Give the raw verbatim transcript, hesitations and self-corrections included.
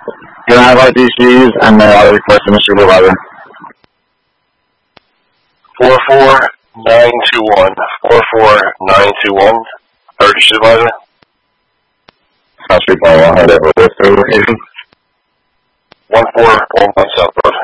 Can I have D Cs and then I'll request a supervisor? Four four nine two one. Four four nine two one. Third supervisor. I'll speak by one hundred with this location. One four one one South Road.